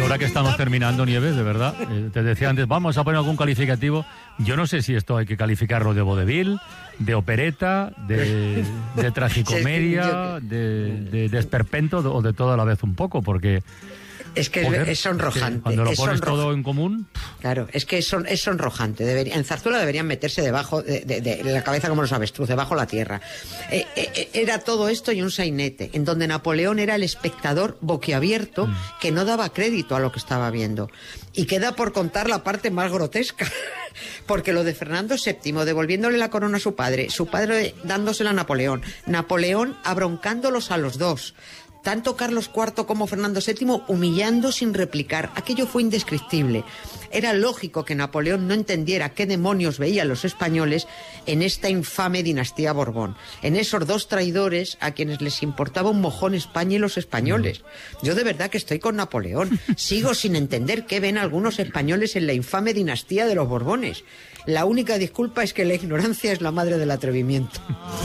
ahora que estamos terminando, Nieves, de verdad, te decía antes, vamos a poner algún calificativo. Yo no sé si esto hay que calificarlo de vodevil, de opereta, de tragicomedia, de esperpento o de todo a la vez un poco, porque... Es que joder, es sonrojante. Es que cuando lo pones todo en común... Claro, es que es sonrojante. En Zarzuela deberían meterse debajo de la cabeza como los avestruz, debajo de la tierra. Era todo esto y un sainete, en donde Napoleón era el espectador boquiabierto que no daba crédito a lo que estaba viendo. Y queda por contar la parte más grotesca, porque lo de Fernando VII devolviéndole la corona a su padre dándosela a Napoleón abroncándolos a los dos, tanto Carlos IV como Fernando VII humillando sin replicar. Aquello fue indescriptible. Era lógico que Napoleón no entendiera qué demonios veían los españoles en esta infame dinastía Borbón, en esos dos traidores a quienes les importaba un mojón España y los españoles. Yo de verdad que estoy con Napoleón. Sigo sin entender qué ven algunos españoles en la infame dinastía de los Borbones. La única disculpa es que la ignorancia es la madre del atrevimiento.